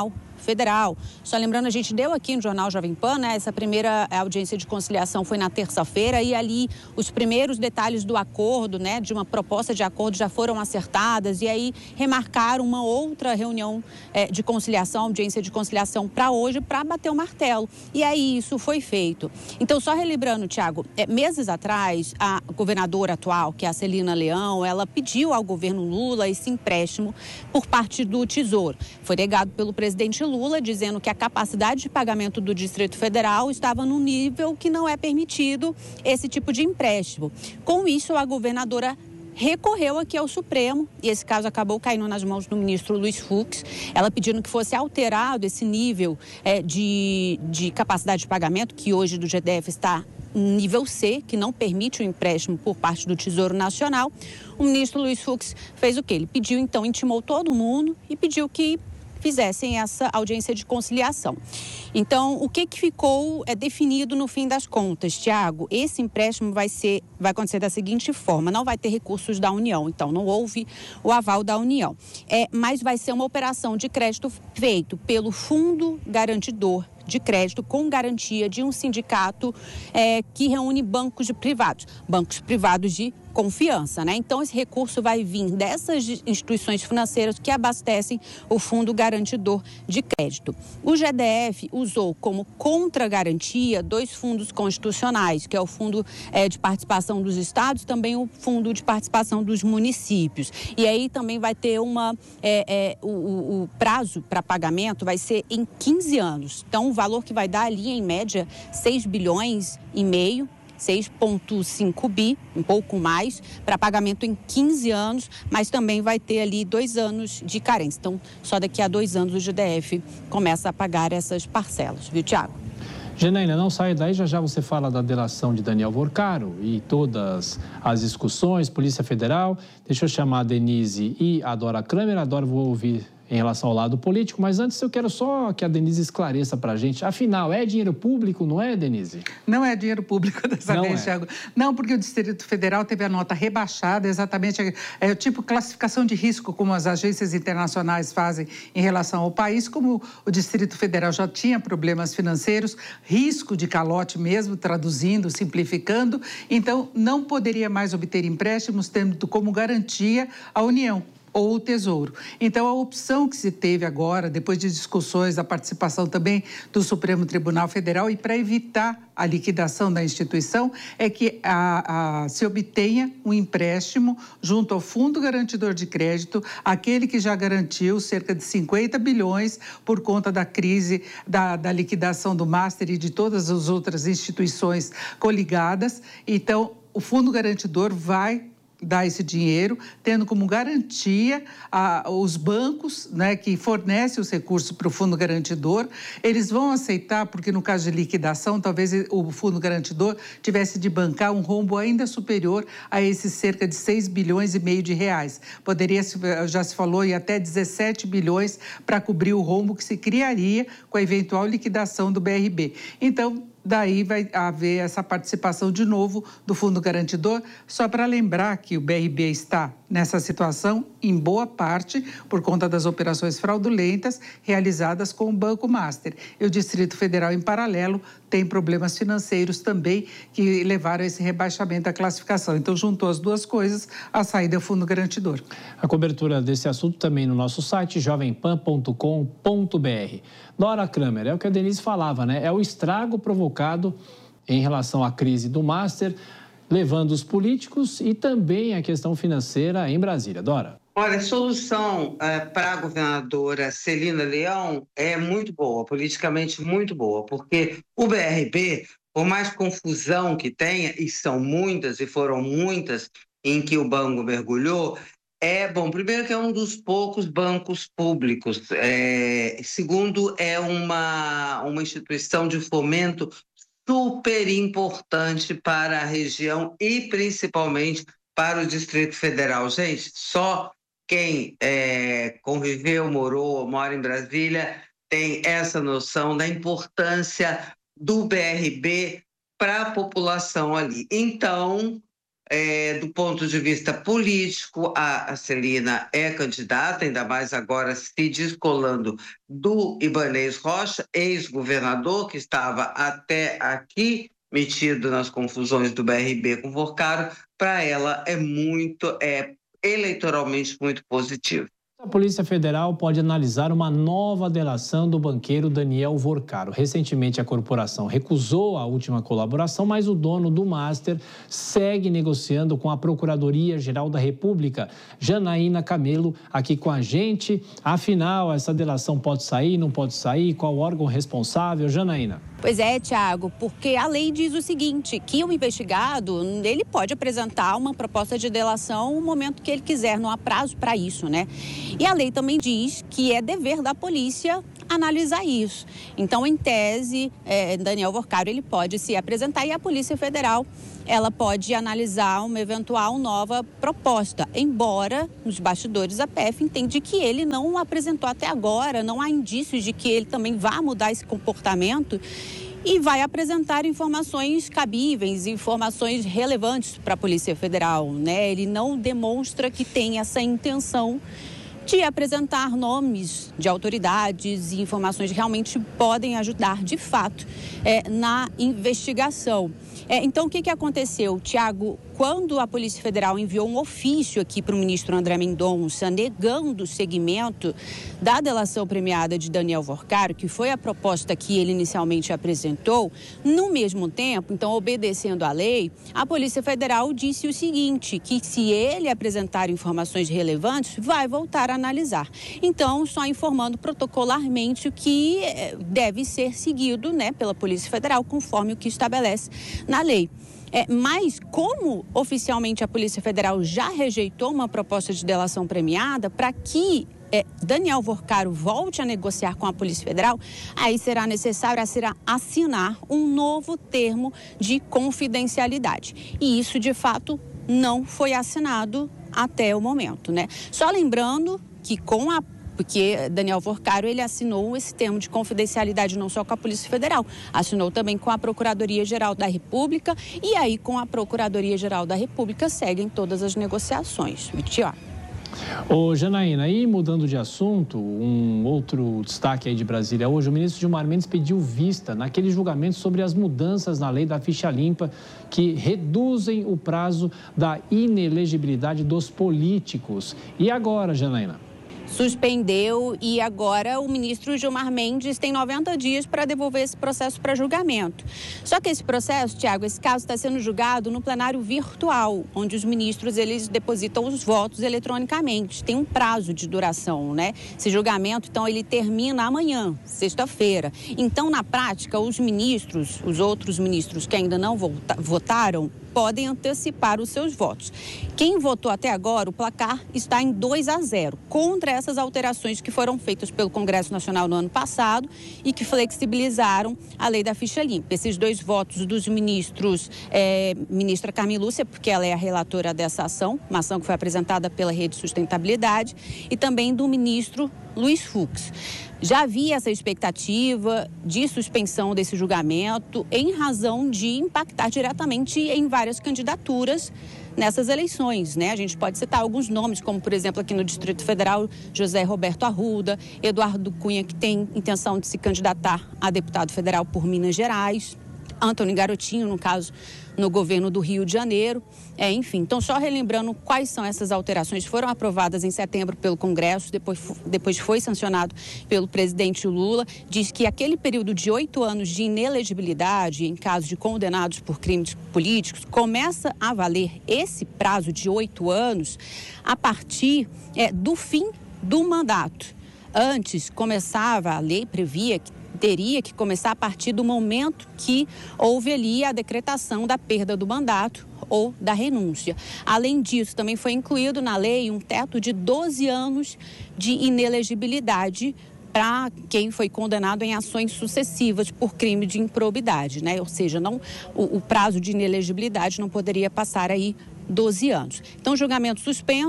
Federal. Só lembrando, a gente deu aqui no Jornal Jovem Pan, né? Essa primeira audiência de conciliação foi na terça-feira e ali os primeiros detalhes do acordo, né? De uma proposta de acordo já foram acertadas e aí remarcaram uma outra reunião é, de conciliação, audiência de conciliação para hoje, para bater o martelo. E aí isso foi feito. Então, só relembrando, Tiago, é, meses atrás, a governadora atual, que é a Celina Leão, ela pediu ao governo Lula esse empréstimo por parte do Tesouro. Foi negado pelo presidente Lula, dizendo que a capacidade de pagamento do Distrito Federal estava num nível que não é permitido esse tipo de empréstimo. Com isso, a governadora recorreu aqui ao Supremo e esse caso acabou caindo nas mãos do ministro Luiz Fux, ela pedindo que fosse alterado esse nível é, de, de capacidade de pagamento, que hoje do G D F está em nível C, que não permite o empréstimo por parte do Tesouro Nacional. O ministro Luiz Fux fez o quê? Ele pediu, então, intimou todo mundo e pediu que fizessem essa audiência de conciliação. Então, o que, que ficou é, definido no fim das contas, Tiago? Esse empréstimo vai ser, vai acontecer da seguinte forma, não vai ter recursos da União, então não houve o aval da União, é, mas vai ser uma operação de crédito feito pelo Fundo Garantidor de Crédito com garantia de um sindicato é, que reúne bancos de privados, bancos privados de confiança, né? Então, esse recurso vai vir dessas instituições financeiras que abastecem o Fundo Garantidor de Crédito. O G D F usou como contragarantia dois fundos constitucionais, que é o Fundo é, de Participação dos Estados, também o Fundo de Participação dos Municípios. E aí também vai ter uma... É, é, o, o prazo para pagamento vai ser em quinze anos. Então, o valor que vai dar ali, em média, seis bilhões e meio, seis vírgula cinco bi, um pouco mais, para pagamento em quinze anos, mas também vai ter ali dois anos de carência. Então, só daqui a dois anos o G D F começa a pagar essas parcelas, viu, Tiago? Janaína, não sai daí, já já você fala da delação de Daniel Vorcaro e todas as discussões, Polícia Federal. Deixa eu chamar a Denise e a Dora Kramer. A Dora vou ouvir em relação ao lado político, mas antes eu quero só que a Denise esclareça para a gente. Afinal, é dinheiro público, não é, Denise? Não é dinheiro público dessa não vez, é. Thiago. Não, porque o Distrito Federal teve a nota rebaixada, exatamente, é o tipo classificação de risco, como as agências internacionais fazem em relação ao país, como o Distrito Federal já tinha problemas financeiros, risco de calote mesmo, traduzindo, simplificando, então não poderia mais obter empréstimos tendo como garantia a União ou o Tesouro. Então, a opção que se teve agora, depois de discussões, a participação também do Supremo Tribunal Federal, e para evitar a liquidação da instituição, é que a, a, se obtenha um empréstimo junto ao Fundo Garantidor de Crédito, aquele que já garantiu cerca de cinquenta bilhões por conta da crise, da, da liquidação do Master e de todas as outras instituições coligadas. Então, o Fundo Garantidor vai dar esse dinheiro, tendo como garantia ah, os bancos, né, que fornecem os recursos para o Fundo Garantidor. Eles vão aceitar, porque no caso de liquidação, talvez o Fundo Garantidor tivesse de bancar um rombo ainda superior a esses cerca de seis bilhões e meio de reais. Poderia, já se falou, em até dezessete bilhões para cobrir o rombo que se criaria com a eventual liquidação do B R B. Então, daí vai haver essa participação de novo do Fundo Garantidor, só para lembrar que o B R B está nessa situação, em boa parte, por conta das operações fraudulentas realizadas com o Banco Master. E o Distrito Federal, em paralelo, tem problemas financeiros também que levaram a esse rebaixamento da classificação. Então, juntou as duas coisas, a saída é o Fundo Garantidor. A cobertura desse assunto também no nosso site, jovem pan ponto com ponto br. Dora Kramer, é o que a Denise falava, né? É o estrago provocado em relação à crise do Master, levando os políticos e também a questão financeira em Brasília. Dora. Olha, a solução é, para a governadora Celina Leão é muito boa, politicamente muito boa, porque o B R B, por mais confusão que tenha, e são muitas, e foram muitas, em que o banco mergulhou, é bom. Primeiro que é um dos poucos bancos públicos. É, segundo, é uma, uma instituição de fomento super importante para a região e principalmente para o Distrito Federal. Gente, só quem é, conviveu, morou, mora em Brasília tem essa noção da importância do B R B para a população ali. Então, É, do ponto de vista político, a, a Celina é candidata, ainda mais agora se descolando do Ibanez Rocha, ex-governador, que estava até aqui metido nas confusões do B R B com Vorcaro. Para ela é muito, é eleitoralmente muito positivo. A Polícia Federal pode analisar uma nova delação do banqueiro Daniel Vorcaro. Recentemente, a corporação recusou a última colaboração, mas o dono do Master segue negociando com a Procuradoria-Geral da República. Janaína Camelo, aqui com a gente. Afinal, essa delação pode sair, não pode sair? Qual o órgão responsável? Janaína. Pois é, Tiago, porque a lei diz o seguinte, que o investigado, ele pode apresentar uma proposta de delação no momento que ele quiser, não há prazo para isso, né? E a lei também diz que é dever da polícia analisar isso. Então, em tese, é, Daniel Vorcaro, ele pode se apresentar e a Polícia Federal, ela pode analisar uma eventual nova proposta, embora nos bastidores a P F entende que ele não apresentou até agora, não há indícios de que ele também vá mudar esse comportamento e vai apresentar informações cabíveis, informações relevantes para a Polícia Federal, né? Ele não demonstra que tem essa intenção de apresentar nomes de autoridades e informações que realmente podem ajudar, de fato, é, na investigação. É, então, o que, que aconteceu, Tiago? Quando a Polícia Federal enviou um ofício aqui para o ministro André Mendonça, negando o seguimento da delação premiada de Daniel Vorcaro, que foi a proposta que ele inicialmente apresentou, no mesmo tempo, então, obedecendo à lei, a Polícia Federal disse o seguinte, que se ele apresentar informações relevantes, vai voltar a analisar. Então, só informando protocolarmente o que deve ser seguido, né, pela Polícia Federal, conforme o que estabelece na lei. É, mas como oficialmente a Polícia Federal já rejeitou uma proposta de delação premiada, para que é, Daniel Vorcaro volte a negociar com a Polícia Federal, aí será necessário assinar um novo termo de confidencialidade. E isso, de fato, não foi assinado até o momento, né? Só lembrando que com a porque Daniel Vorcaro, ele assinou esse termo de confidencialidade não só com a Polícia Federal, assinou também com a Procuradoria-Geral da República e aí com a Procuradoria-Geral da República seguem todas as negociações. Tiago. Ô, Janaína, aí mudando de assunto, um outro destaque aí de Brasília hoje, o ministro Gilmar Mendes pediu vista naquele julgamento sobre as mudanças na lei da ficha limpa que reduzem o prazo da inelegibilidade dos políticos. E agora, Janaína? Suspendeu e agora o ministro Gilmar Mendes tem noventa dias para devolver esse processo para julgamento. Só que esse processo, Tiago, esse caso está sendo julgado no plenário virtual, onde os ministros eles depositam os votos eletronicamente. Tem um prazo de duração, né? Esse julgamento, então, ele termina amanhã, sexta-feira. Então, na prática, os ministros, os outros ministros que ainda não vota, votaram, podem antecipar os seus votos. Quem votou até agora, o placar está em dois a zero, contra essas alterações que foram feitas pelo Congresso Nacional no ano passado e que flexibilizaram a lei da ficha limpa. Esses dois votos dos ministros, é, ministra Carmen Lúcia, porque ela é a relatora dessa ação, uma ação que foi apresentada pela Rede Sustentabilidade, e também do ministro Luiz Fux. Já havia essa expectativa de suspensão desse julgamento em razão de impactar diretamente em várias candidaturas nessas eleições, né? A gente pode citar alguns nomes, como, por exemplo, aqui no Distrito Federal, José Roberto Arruda, Eduardo Cunha, que tem intenção de se candidatar a deputado federal por Minas Gerais, Antônio Garotinho, no caso, no governo do Rio de Janeiro. É, enfim, então só relembrando quais são essas alterações, foram aprovadas em setembro pelo Congresso, depois, depois foi sancionado pelo presidente Lula, diz que aquele período de oito anos de inelegibilidade em caso de condenados por crimes políticos começa a valer esse prazo de oito anos a partir é, do fim do mandato. Antes, começava, a lei previa que teria que começar a partir do momento que houve ali a decretação da perda do mandato ou da renúncia. Além disso, também foi incluído na lei um teto de doze anos de inelegibilidade para quem foi condenado em ações sucessivas por crime de improbidade, né? Ou seja, não, o, o prazo de inelegibilidade não poderia passar aí doze anos. Então, julgamento suspenso,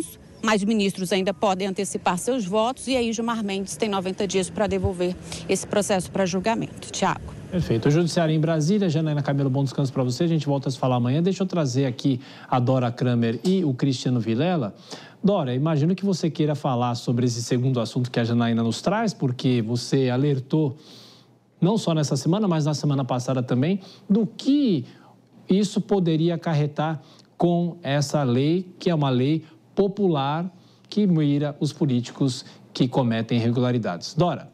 mas ministros ainda podem antecipar seus votos e aí Gilmar Mendes tem noventa dias para devolver esse processo para julgamento. Tiago. Perfeito. O Judiciário em Brasília, Janaína Camelo, bom descanso para você. A gente volta a se falar amanhã. Deixa eu trazer aqui a Dora Kramer e o Cristiano Vilela. Dora, imagino que você queira falar sobre esse segundo assunto que a Janaína nos traz, porque você alertou, não só nessa semana, mas na semana passada também, do que isso poderia acarretar com essa lei, que é uma lei popular que mira os políticos que cometem irregularidades. Dora.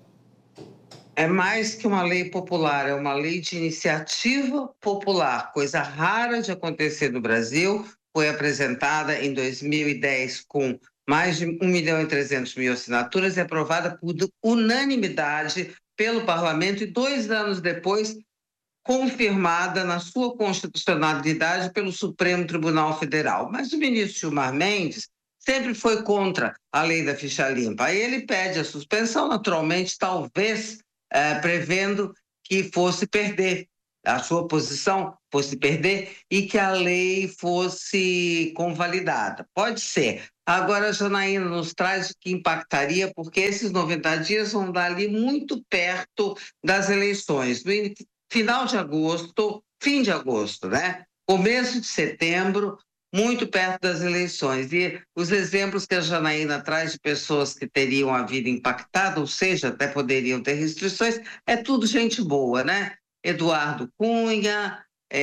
É mais que uma lei popular, é uma lei de iniciativa popular, coisa rara de acontecer no Brasil. Foi apresentada em dois mil e dez com mais de um milhão e trezentos mil assinaturas e aprovada por unanimidade pelo Parlamento e dois anos depois confirmada na sua constitucionalidade pelo Supremo Tribunal Federal. Mas o ministro Gilmar Mendes sempre foi contra a lei da ficha limpa. Aí ele pede a suspensão, naturalmente, talvez é, prevendo que fosse perder, a sua posição fosse perder e que a lei fosse convalidada. Pode ser. Agora a Janaína nos traz o que impactaria, porque esses noventa dias vão dar ali muito perto das eleições. No final de agosto, fim de agosto, né? Começo de setembro, muito perto das eleições. E os exemplos que a Janaína traz de pessoas que teriam a vida impactada, ou seja, até poderiam ter restrições, é tudo gente boa, né? Eduardo Cunha,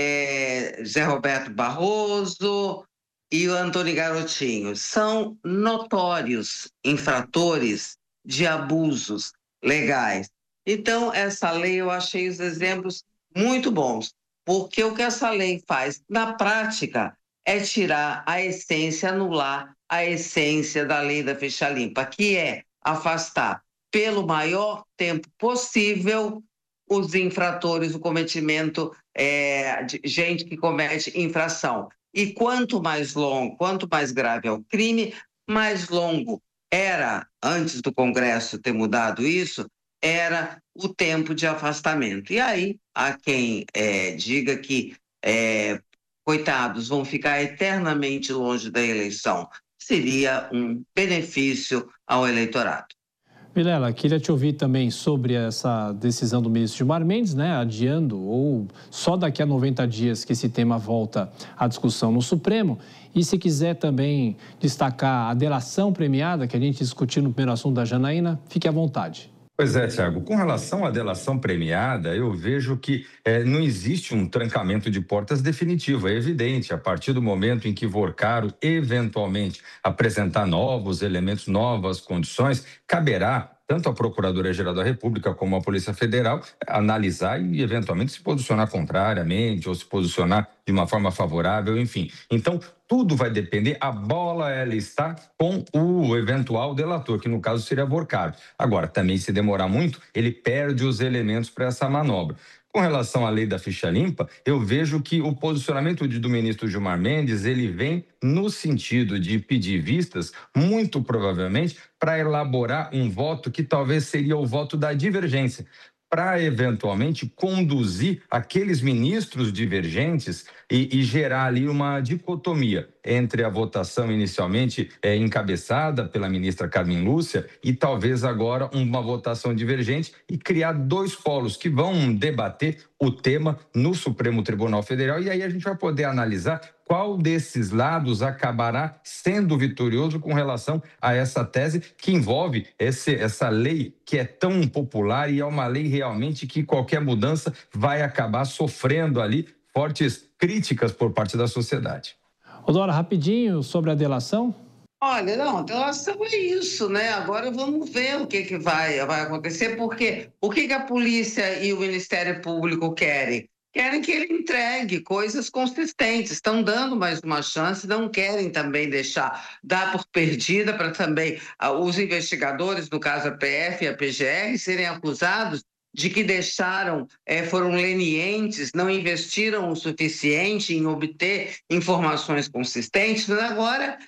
é, Zé Roberto Barroso e o Antônio Garotinho. São notórios infratores de abusos legais. Então, essa lei, eu achei os exemplos muito bons, porque o que essa lei faz, na prática, é tirar a essência, anular a essência da lei da ficha limpa, que é afastar pelo maior tempo possível os infratores, o cometimento é, de gente que comete infração. E quanto mais longo, quanto mais grave é o crime, mais longo era, antes do Congresso ter mudado isso, era o tempo de afastamento. E aí, há quem é, diga que é, coitados vão ficar eternamente longe da eleição. Seria um benefício ao eleitorado. Vilela, queria te ouvir também sobre essa decisão do ministro Gilmar Mendes, né, adiando ou só daqui a noventa dias que esse tema volta à discussão no Supremo. E se quiser também destacar a delação premiada, que a gente discutiu no primeiro assunto da Janaína, fique à vontade. Pois é, Tiago. Com relação à delação premiada, eu vejo que é, não existe um trancamento de portas definitivo. É evidente, a partir do momento em que Vorcaro eventualmente apresentar novos elementos, novas condições, caberá tanto a Procuradoria-Geral da República como a Polícia Federal analisar e, eventualmente, se posicionar contrariamente ou se posicionar de uma forma favorável, enfim. Então, tudo vai depender, a bola ela está com o eventual delator, que no caso seria Vorcaro. Agora, também se demorar muito, ele perde os elementos para essa manobra. Com relação à lei da ficha limpa, eu vejo que o posicionamento do ministro Gilmar Mendes, ele vem no sentido de pedir vistas, muito provavelmente, para elaborar um voto que talvez seria o voto da divergência, para eventualmente conduzir aqueles ministros divergentes e, e gerar ali uma dicotomia entre a votação inicialmente é, encabeçada pela ministra Carmen Lúcia e talvez agora uma votação divergente e criar dois polos que vão debater o tema no Supremo Tribunal Federal e aí a gente vai poder analisar qual desses lados acabará sendo vitorioso com relação a essa tese que envolve esse, essa lei que é tão popular e é uma lei realmente que qualquer mudança vai acabar sofrendo ali fortes críticas por parte da sociedade. Dora, rapidinho sobre a delação. Olha, não, a delação é isso, né? Agora vamos ver o que, que vai, vai acontecer, porque o que, que a polícia e o Ministério Público querem? Querem que ele entregue coisas consistentes, estão dando mais uma chance, não querem também deixar, dar por perdida para também ah, os investigadores, no caso a P F e a P G R, serem acusados de que deixaram, é, foram lenientes, não investiram o suficiente em obter informações consistentes, mas agora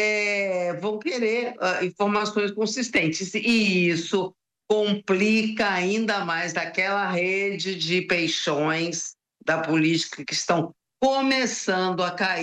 é, vão querer uh, informações consistentes. E isso complica ainda mais daquela rede de peixões da política que estão começando a cair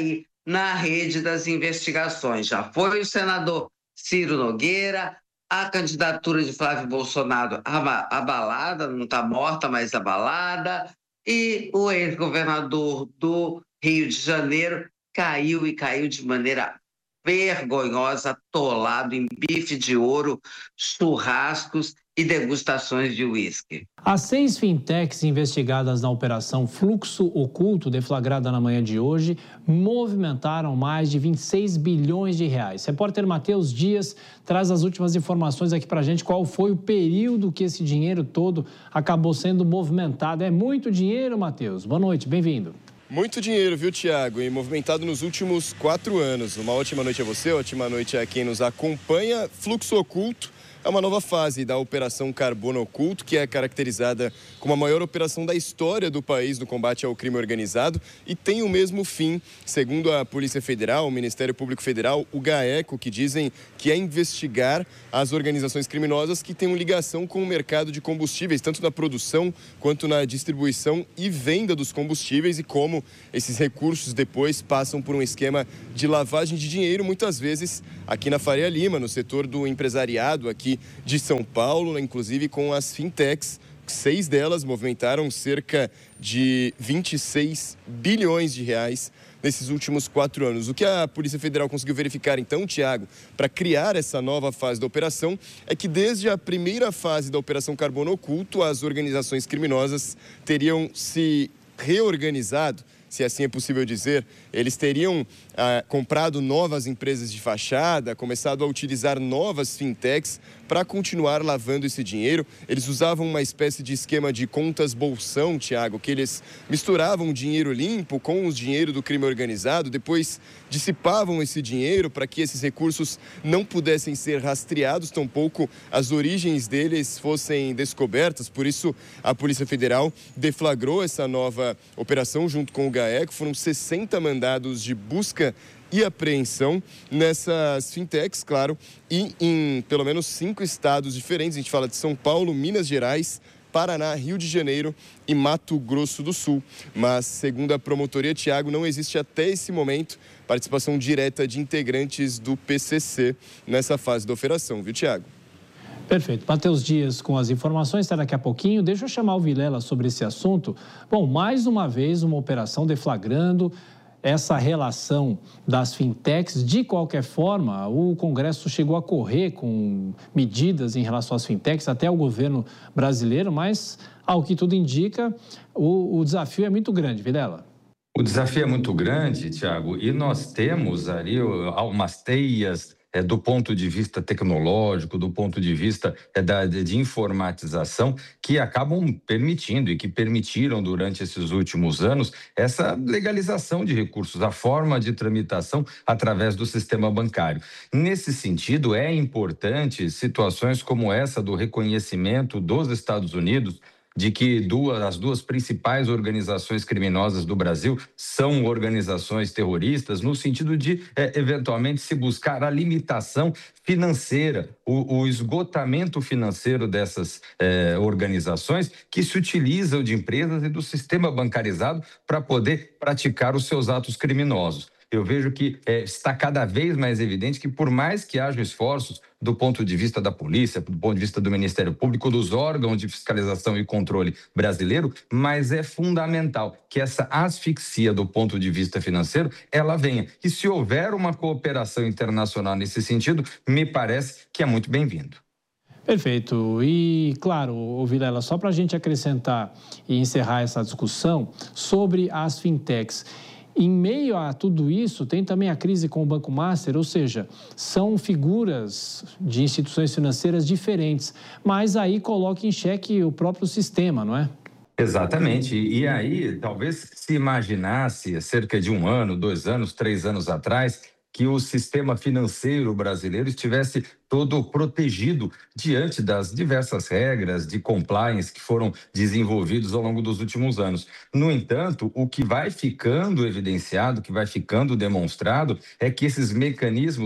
na rede das investigações. Já foi o senador Ciro Nogueira, a candidatura de Flávio Bolsonaro abalada, não está morta, mas abalada, e o ex-governador do Rio de Janeiro caiu e caiu de maneira vergonhosa, atolado em bife de ouro, churrascos e degustações de uísque. As seis fintechs investigadas na Operação Fluxo Oculto, deflagrada na manhã de hoje, movimentaram mais de vinte e seis bilhões de reais. Repórter Matheus Dias traz as últimas informações aqui para a gente. Qual foi o período que esse dinheiro todo acabou sendo movimentado? É muito dinheiro, Matheus. Boa noite, bem-vindo. Muito dinheiro, viu, Tiago? E movimentado nos últimos quatro anos. Uma ótima noite a você, ótima noite a quem nos acompanha. Fluxo Oculto é uma nova fase da Operação Carbono Oculto, que é caracterizada como a maior operação da história do país no combate ao crime organizado e tem o mesmo fim, segundo a Polícia Federal, o Ministério Público Federal, o GAECO, que dizem que é investigar as organizações criminosas que tenham ligação com o mercado de combustíveis, tanto na produção quanto na distribuição e venda dos combustíveis e como esses recursos depois passam por um esquema de lavagem de dinheiro, muitas vezes aqui na Faria Lima, no setor do empresariado aqui de São Paulo, inclusive com as fintechs. Seis delas movimentaram cerca de vinte e seis bilhões de reais nesses últimos quatro anos. O que a Polícia Federal conseguiu verificar, então, Tiago, para criar essa nova fase da operação, é que desde a primeira fase da Operação Carbono Oculto, as organizações criminosas teriam se reorganizado, se assim é possível dizer. Eles teriam ah, comprado novas empresas de fachada, começado a utilizar novas fintechs para continuar lavando esse dinheiro. Eles usavam uma espécie de esquema de contas bolsão, Tiago, que eles misturavam dinheiro limpo com o dinheiro do crime organizado, depois dissipavam esse dinheiro para que esses recursos não pudessem ser rastreados, tampouco as origens deles fossem descobertas. Por isso, a Polícia Federal deflagrou essa nova operação junto com o GAECO. Foram sessenta mandados de busca e apreensão nessas fintechs, claro, e em pelo menos cinco estados diferentes. A gente fala de São Paulo, Minas Gerais, Paraná, Rio de Janeiro e Mato Grosso do Sul. Mas, segundo a promotoria, Tiago, não existe até esse momento participação direta de integrantes do P C C nessa fase da operação, viu, Tiago? Perfeito. Matheus Dias com as informações, está daqui a pouquinho. Deixa eu chamar o Vilela sobre esse assunto. Bom, mais uma vez uma operação deflagrando essa relação das fintechs. De qualquer forma, o Congresso chegou a correr com medidas em relação às fintechs, até o governo brasileiro, mas, ao que tudo indica, o, o desafio é muito grande, Vilela. O desafio é muito grande, Tiago, e nós temos ali umas teias é, do ponto de vista tecnológico, do ponto de vista é, da, de informatização, que acabam permitindo e que permitiram durante esses últimos anos essa legalização de recursos, a forma de tramitação através do sistema bancário. Nesse sentido, é importante situações como essa do reconhecimento dos Estados Unidos de que duas, as duas principais organizações criminosas do Brasil são organizações terroristas, no sentido de, é, eventualmente, se buscar a limitação financeira, o, o esgotamento financeiro dessas é, organizações que se utilizam de empresas e do sistema bancarizado para poder praticar os seus atos criminosos. Eu vejo que é, está cada vez mais evidente que, por mais que haja esforços do ponto de vista da polícia, do ponto de vista do Ministério Público, dos órgãos de fiscalização e controle brasileiro, mas é fundamental que essa asfixia do ponto de vista financeiro, ela venha. E se houver uma cooperação internacional nesse sentido, me parece que é muito bem-vindo. Perfeito. E, claro, Vilela, só para a gente acrescentar e encerrar essa discussão sobre as fintechs. Em meio a tudo isso, tem também a crise com o Banco Master, ou seja, são figuras de instituições financeiras diferentes, mas aí coloca em xeque o próprio sistema, não é? Exatamente. E aí, talvez se imaginasse, cerca de um ano, dois anos, três anos atrás, que o sistema financeiro brasileiro estivesse todo protegido diante das diversas regras de compliance que foram desenvolvidos ao longo dos últimos anos. No entanto, o que vai ficando evidenciado, o que vai ficando demonstrado é que esses mecanismos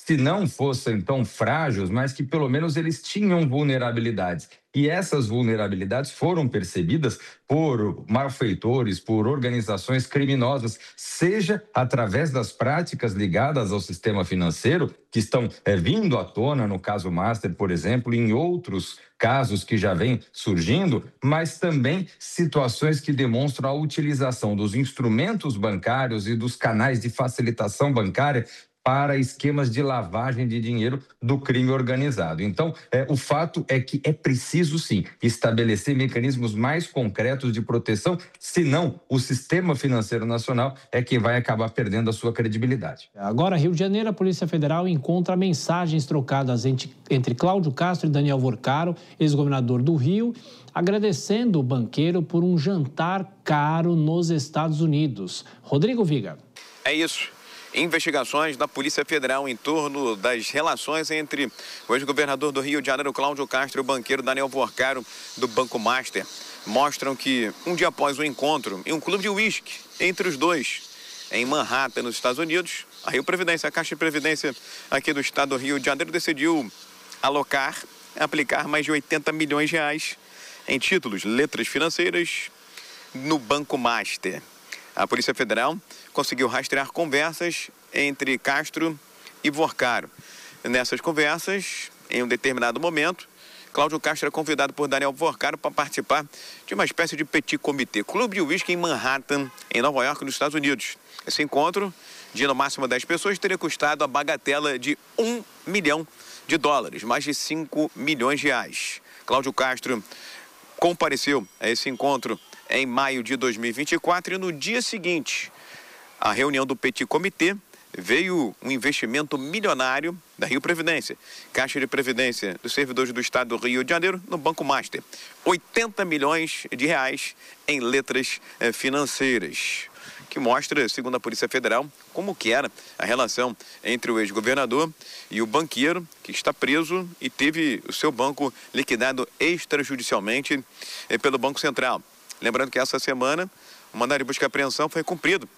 se não fossem tão frágeis, mas que pelo menos eles tinham vulnerabilidades. E essas vulnerabilidades foram percebidas por malfeitores, por organizações criminosas, seja através das práticas ligadas ao sistema financeiro, que estão é, vindo à tona, no caso Master, por exemplo, e em outros casos que já vêm surgindo, mas também situações que demonstram a utilização dos instrumentos bancários e dos canais de facilitação bancária para esquemas de lavagem de dinheiro do crime organizado. Então, é, o fato é que é preciso, sim, estabelecer mecanismos mais concretos de proteção, senão o sistema financeiro nacional é quem vai acabar perdendo a sua credibilidade. Agora, Rio de Janeiro, a Polícia Federal encontra mensagens trocadas entre, entre Cláudio Castro e Daniel Worcaro, ex-governador do Rio, agradecendo o banqueiro por um jantar caro nos Estados Unidos. Rodrigo Viga. É isso. Investigações da Polícia Federal em torno das relações entre o ex-governador do Rio de Janeiro, Cláudio Castro, e o banqueiro Daniel Worcaro, do Banco Master, mostram que, um dia após o encontro em um clube de uísque entre os dois, em Manhattan, nos Estados Unidos, a Rio Previdência, a Caixa de Previdência aqui do estado do Rio de Janeiro, decidiu alocar, aplicar mais de oitenta milhões de reais em títulos, letras financeiras, no Banco Master. A Polícia Federal conseguiu rastrear conversas entre Castro e Worcaro. Nessas conversas, em um determinado momento, Cláudio Castro é convidado por Daniel Worcaro para participar de uma espécie de petit comité, clube de uísque em Manhattan, em Nova York, nos Estados Unidos. Esse encontro, de no máximo dez pessoas, teria custado a bagatela de um milhão de dólares, mais de cinco milhões de reais. Cláudio Castro compareceu a esse encontro em maio de dois mil e vinte e quatro e no dia seguinte, a reunião do Petit Comitê, veio um investimento milionário da Rio Previdência, Caixa de Previdência dos servidores do estado do Rio de Janeiro, no Banco Master. oitenta milhões de reais em letras eh, financeiras, que mostra, segundo a Polícia Federal, como que era a relação entre o ex-governador e o banqueiro, que está preso e teve o seu banco liquidado extrajudicialmente eh, pelo Banco Central. Lembrando que essa semana o mandado de busca e apreensão foi cumprido.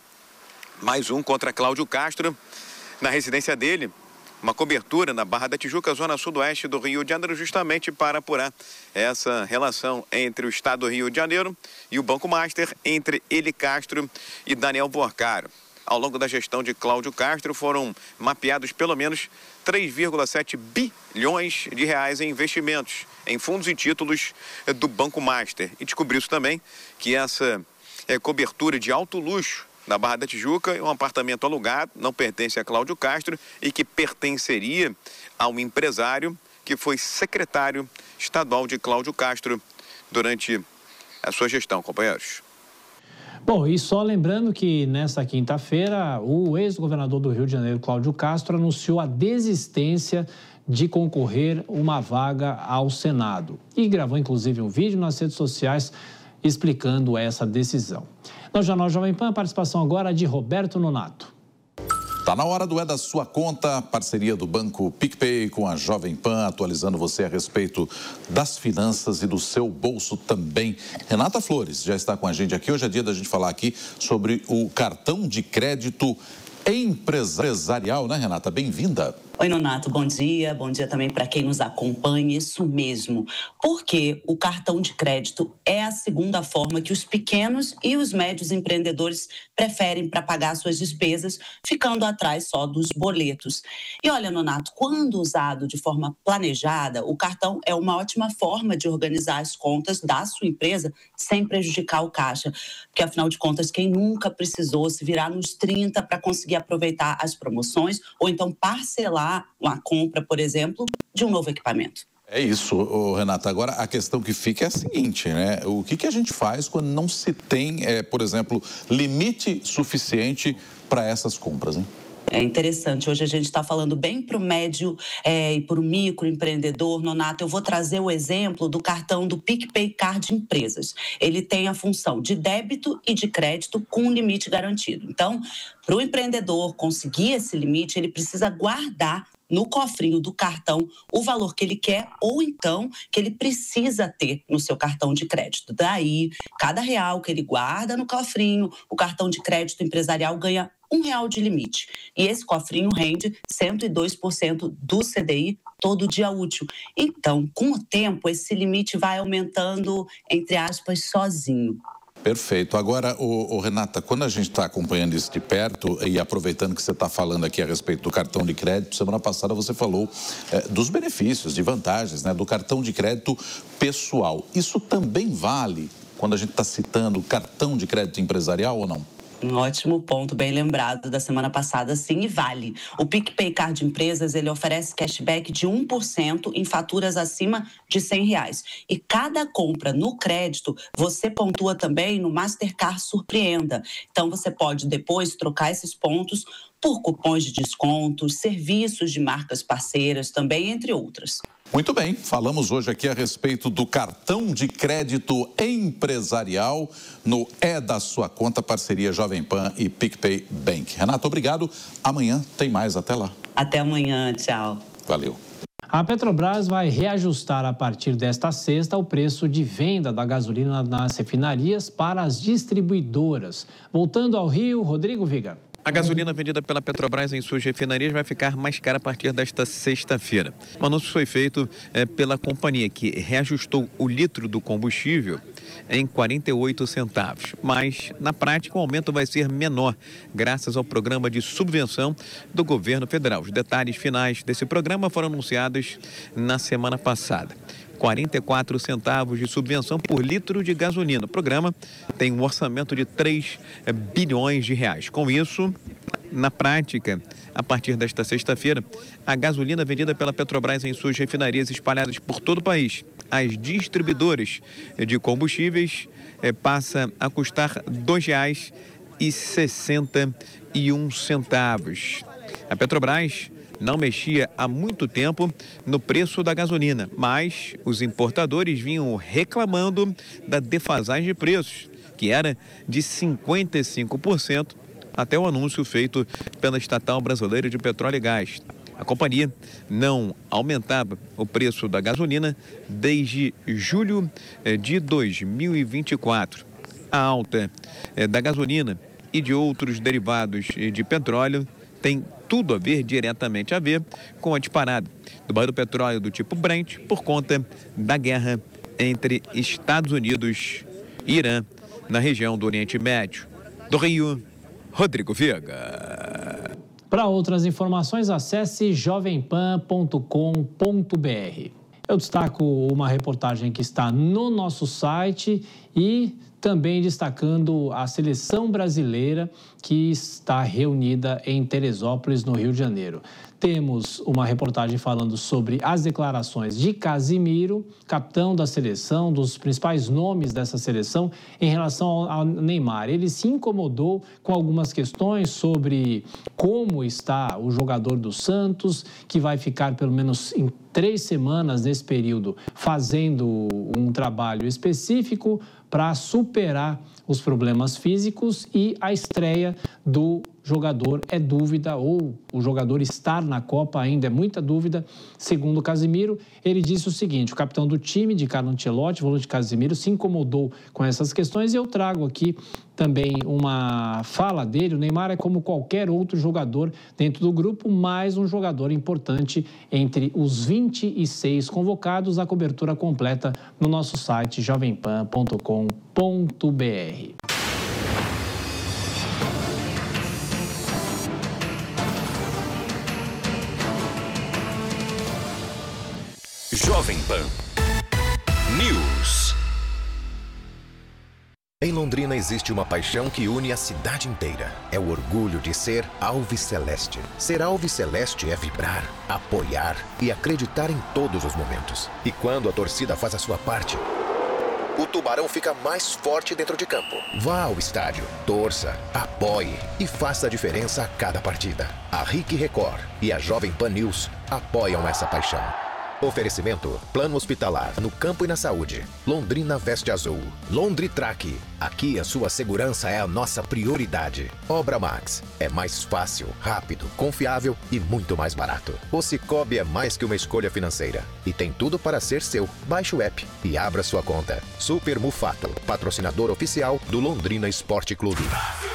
Mais um contra Cláudio Castro, na residência dele, uma cobertura na Barra da Tijuca, zona sudoeste do Rio de Janeiro, justamente para apurar essa relação entre o estado do Rio de Janeiro e o Banco Master, entre ele, Castro, e Daniel Worcaro. Ao longo da gestão de Cláudio Castro, foram mapeados pelo menos três vírgula sete bilhões de reais em investimentos, em fundos e títulos do Banco Master. E descobriu-se também que essa é, cobertura de alto luxo na Barra da Tijuca é um apartamento alugado, não pertence a Cláudio Castro e que pertenceria a um empresário que foi secretário estadual de Cláudio Castro durante a sua gestão, companheiros. Bom, e só lembrando que nesta quinta-feira, o ex-governador do Rio de Janeiro, Cláudio Castro, anunciou a desistência de concorrer uma vaga ao Senado. E gravou, inclusive, um vídeo nas redes sociais explicando essa decisão. No Jornal Jovem Pan, a participação agora de Roberto Nonato. Tá na hora do É da Sua Conta, parceria do Banco PicPay com a Jovem Pan, atualizando você a respeito das finanças e do seu bolso também. Renata Flores já está com a gente aqui. Hoje é dia da gente falar aqui sobre o cartão de crédito empresarial, né, Renata? Bem-vinda. Oi, Nonato, bom dia. Bom dia também para quem nos acompanha. Isso mesmo, porque o cartão de crédito é a segunda forma que os pequenos e os médios empreendedores preferem para pagar suas despesas, ficando atrás só dos boletos. E olha, Nonato, quando usado de forma planejada, o cartão é uma ótima forma de organizar as contas da sua empresa sem prejudicar o caixa. Porque, afinal de contas, quem nunca precisou se virar nos trinta para conseguir aproveitar as promoções ou então parcelar uma compra, por exemplo, de um novo equipamento. É isso, Renata. Agora, a questão que fica é a seguinte, né? O que, que a gente faz quando não se tem, é, por exemplo, limite suficiente para essas compras, hein? É interessante, hoje a gente está falando bem para o médio é, e para o microempreendedor, Nonato. Eu vou trazer o exemplo do cartão do PicPay Card Empresas. Ele tem a função de débito e de crédito com um limite garantido. Então, para o empreendedor conseguir esse limite, ele precisa guardar no cofrinho do cartão o valor que ele quer ou então que ele precisa ter no seu cartão de crédito. Daí, cada real que ele guarda no cofrinho, o cartão de crédito empresarial ganha um real de limite. E esse cofrinho rende cento e dois por cento do C D I todo dia útil. Então, com o tempo, esse limite vai aumentando, entre aspas, sozinho. Perfeito. Agora, ô, ô, Renata, quando a gente está acompanhando isso de perto e aproveitando que você está falando aqui a respeito do cartão de crédito, semana passada você falou é, dos benefícios, de vantagens, né, do cartão de crédito pessoal. Isso também vale quando a gente está citando cartão de crédito empresarial ou não? Um ótimo ponto, bem lembrado da semana passada, sim, e vale. O PicPay Card Empresas, ele oferece cashback de um por cento em faturas acima de cem reais. E cada compra no crédito, você pontua também no Mastercard Surpreenda. Então, você pode depois trocar esses pontos por cupons de descontos, serviços de marcas parceiras também, entre outras. Muito bem, falamos hoje aqui a respeito do cartão de crédito empresarial no É da Sua Conta, parceria Jovem Pan e PicPay Bank. Renato, obrigado. Amanhã tem mais. Até lá. Até amanhã. Tchau. Valeu. A Petrobras vai reajustar a partir desta sexta o preço de venda da gasolina nas refinarias para as distribuidoras. Voltando ao Rio, Rodrigo Viga. A gasolina vendida pela Petrobras em suas refinarias vai ficar mais cara a partir desta sexta-feira. O anúncio foi feito é, pela companhia, que reajustou o litro do combustível em quarenta e oito centavos. Mas, na prática, o aumento vai ser menor, graças ao programa de subvenção do governo federal. Os detalhes finais desse programa foram anunciados na semana passada. quarenta e quatro centavos de subvenção por litro de gasolina. O programa tem um orçamento de três bilhões de reais. Com isso, na prática, a partir desta sexta-feira, a gasolina vendida pela Petrobras em suas refinarias espalhadas por todo o país, as distribuidoras de combustíveis, eh, passa a custar dois reais e sessenta e um centavos. A Petrobras não mexia há muito tempo no preço da gasolina, mas os importadores vinham reclamando da defasagem de preços, que era de cinquenta e cinco por cento até o anúncio feito pela Estatal Brasileira de Petróleo e Gás. A companhia não aumentava o preço da gasolina desde julho de dois mil e vinte e quatro. A alta da gasolina e de outros derivados de petróleo tem tudo a ver, diretamente a ver, com a disparada do barril do petróleo do tipo Brent por conta da guerra entre Estados Unidos e Irã na região do Oriente Médio. Do Rio, Rodrigo Viga. Para outras informações, acesse jovem pan ponto com ponto br. Eu destaco uma reportagem que está no nosso site e também destacando a seleção brasileira que está reunida em Teresópolis, no Rio de Janeiro. Temos uma reportagem falando sobre as declarações de Casimiro, capitão da seleção, dos principais nomes dessa seleção, em relação ao Neymar. Ele se incomodou com algumas questões sobre como está o jogador do Santos, que vai ficar pelo menos em três semanas nesse período fazendo um trabalho específico para superar os problemas físicos, e a estreia do jogador é dúvida, ou o jogador estar na Copa ainda é muita dúvida. Segundo Casimiro, ele disse o seguinte: o capitão do time, de Carlo Ancelotti, volante Casimiro, se incomodou com essas questões, e eu trago aqui também uma fala dele. O Neymar é como qualquer outro jogador dentro do grupo, mais um jogador importante entre os vinte e seis convocados. A cobertura completa no nosso site jovem pan ponto com ponto br. Jovem Pan News. Em Londrina existe uma paixão que une a cidade inteira. É o orgulho de ser alviceleste. Ser alviceleste é vibrar, apoiar e acreditar em todos os momentos. E quando a torcida faz a sua parte, o Tubarão fica mais forte dentro de campo. Vá ao estádio, torça, apoie e faça a diferença a cada partida. A Rick Record e a Jovem Pan News apoiam essa paixão. Oferecimento: Plano Hospitalar, no campo e na saúde. Londrina Veste Azul. Londritrack. Aqui a sua segurança é a nossa prioridade. Obra Max. É mais fácil, rápido, confiável e muito mais barato. O Cicobi é mais que uma escolha financeira e tem tudo para ser seu. Baixe o app e abra sua conta. Super Mufato, patrocinador oficial do Londrina Esporte Clube.